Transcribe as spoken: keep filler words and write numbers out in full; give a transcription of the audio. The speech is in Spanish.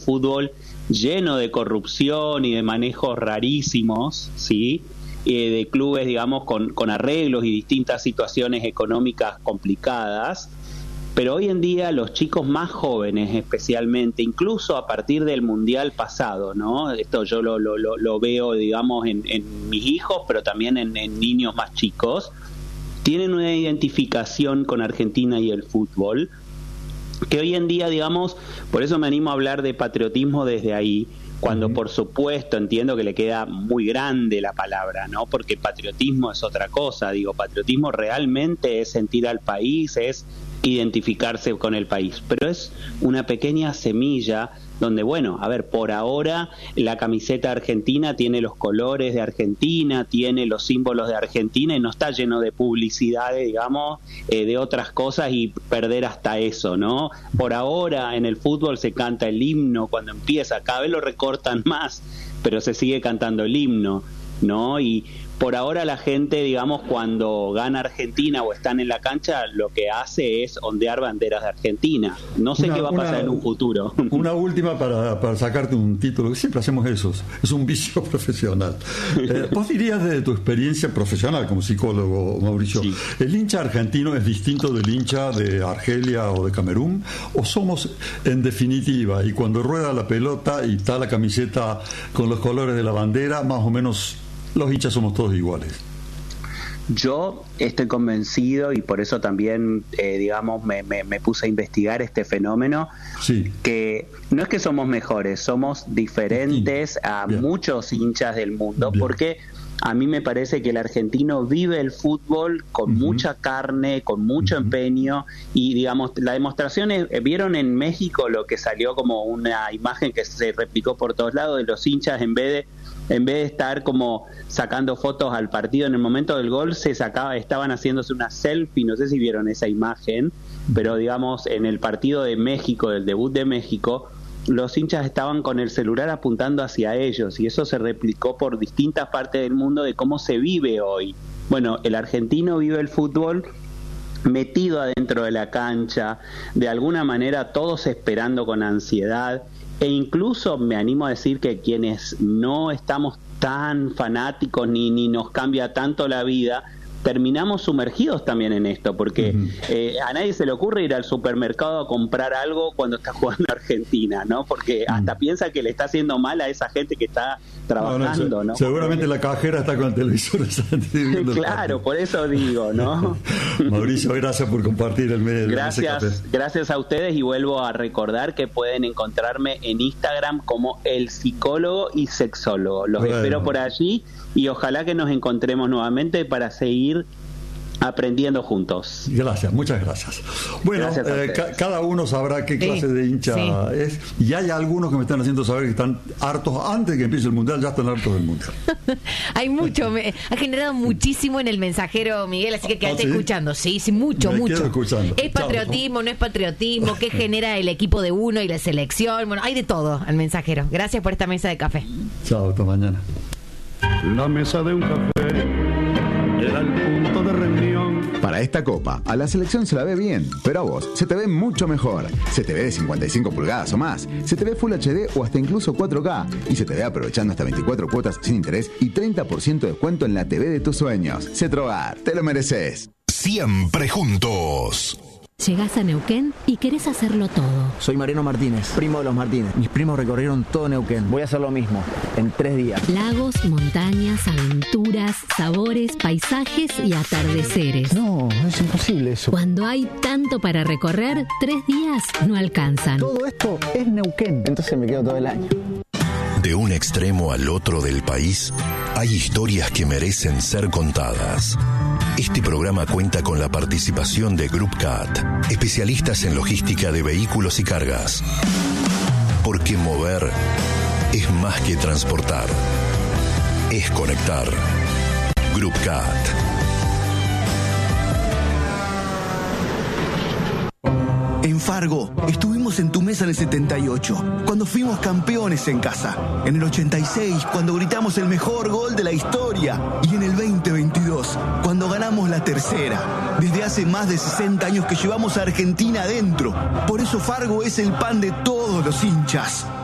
fútbol lleno de corrupción y de manejos rarísimos, ¿sí? Eh, de clubes, digamos, con, con arreglos y distintas situaciones económicas complicadas. Pero hoy en día los chicos más jóvenes, especialmente, incluso a partir del Mundial pasado, ¿no? Esto yo lo, lo, lo veo, digamos, en, en mis hijos, pero también en, en niños más chicos, tienen una identificación con Argentina y el fútbol, que hoy en día, digamos, por eso me animo a hablar de patriotismo desde ahí, cuando uh-huh. por supuesto entiendo que le queda muy grande la palabra, ¿no? Porque patriotismo es otra cosa, digo, patriotismo realmente es sentir al país, es identificarse con el país, pero es una pequeña semilla donde, bueno, a ver, por ahora la camiseta argentina tiene los colores de Argentina, tiene los símbolos de Argentina y no está lleno de publicidades, digamos, eh, de otras cosas y perder hasta eso, ¿no? Por ahora en el fútbol se canta el himno cuando empieza, cada vez lo recortan más, pero se sigue cantando el himno, ¿no? Y por ahora la gente, digamos, cuando gana Argentina o están en la cancha, lo que hace es ondear banderas de Argentina. No sé una, qué va a pasar una, en un futuro. Una última para, para sacarte un título, que siempre hacemos eso, es un vicio profesional. Eh, ¿Vos dirías desde tu experiencia profesional como psicólogo, Mauricio, sí, el hincha argentino es distinto del hincha de Argelia o de Camerún? ¿O somos, en definitiva, y cuando rueda la pelota y está la camiseta con los colores de la bandera, más o menos los hinchas somos todos iguales? Yo estoy convencido, y por eso también, eh, digamos, me, me, me puse a investigar este fenómeno, sí, que no es que somos mejores, somos diferentes a Bien. muchos hinchas del mundo, Bien. porque a mí me parece que el argentino vive el fútbol con uh-huh. mucha carne, con mucho uh-huh. empeño, y digamos, la demostración es, vieron en México lo que salió como una imagen que se replicó por todos lados de los hinchas, en vez de en vez de estar como sacando fotos al partido en el momento del gol, se sacaba, estaban haciéndose una selfie, no sé si vieron esa imagen, pero digamos, en el partido de México, del debut de México, los hinchas estaban con el celular apuntando hacia ellos, y eso se replicó por distintas partes del mundo de cómo se vive hoy. Bueno, el argentino vive el fútbol metido adentro de la cancha, de alguna manera todos esperando con ansiedad, e incluso me animo a decir que quienes no estamos tan fanáticos ni, ni nos cambia tanto la vida, terminamos sumergidos también en esto, porque uh-huh. eh, a nadie se le ocurre ir al supermercado a comprar algo cuando está jugando Argentina, ¿no? Porque uh-huh. hasta piensa que le está haciendo mal a esa gente que está trabajando, ¿no? no, no seguramente porque la cajera está con el televisor. Claro, por eso digo, ¿no? Mauricio, gracias por compartir el medio. Gracias, gracias a ustedes, y vuelvo a recordar que pueden encontrarme en Instagram como El Psicólogo y Sexólogo. Los bueno. espero por allí, y ojalá que nos encontremos nuevamente para seguir aprendiendo juntos. Gracias, muchas gracias. Bueno, gracias eh, ca- cada uno sabrá qué clase sí, de hincha sí. es, y hay algunos que me están haciendo saber que están hartos antes de que empiece el Mundial, ya están hartos del Mundial. Hay mucho, me, ha generado muchísimo en el mensajero, Miguel, así que quédate ¿Ah, sí? escuchando. Sí, sí, mucho, me mucho. ¿Es patriotismo, Chao. no es patriotismo? ¿Qué genera el equipo de uno y la selección? Bueno, hay de todo al mensajero. Gracias por esta mesa de café. Chao, hasta mañana. La mesa de un café era el punto de reunión. Para esta copa, a la selección se la ve bien, pero a vos se te ve mucho mejor. Se te ve de cincuenta y cinco pulgadas o más, se te ve Full H D o hasta incluso cuatro K, y se te ve aprovechando hasta veinticuatro cuotas sin interés y treinta por ciento de descuento en la T V de tus sueños. Cetrogar, te lo mereces. Siempre juntos. Llegás a Neuquén y querés hacerlo todo. Soy Mariano Martínez, primo de los Martínez. Mis primos recorrieron todo Neuquén. Voy a hacer lo mismo, en tres días. Lagos, montañas, aventuras, sabores, paisajes y atardeceres. No, es imposible eso. Cuando hay tanto para recorrer, tres días no alcanzan. Todo esto es Neuquén. Entonces me quedo todo el año. De un extremo al otro del país, hay historias que merecen ser contadas. Este programa cuenta con la participación de Group C A T, especialistas en logística de vehículos y cargas. Porque mover es más que transportar, es conectar. Group C A T. En Fargo, estuvimos en tu mesa en el setenta y ocho, cuando fuimos campeones en casa. En el ochenta y seis, cuando gritamos el mejor gol de la historia. Y en el veinte veintidós, cuando ganamos la tercera. Desde hace más de sesenta años que llevamos a Argentina adentro. Por eso Fargo es el pan de todos los hinchas.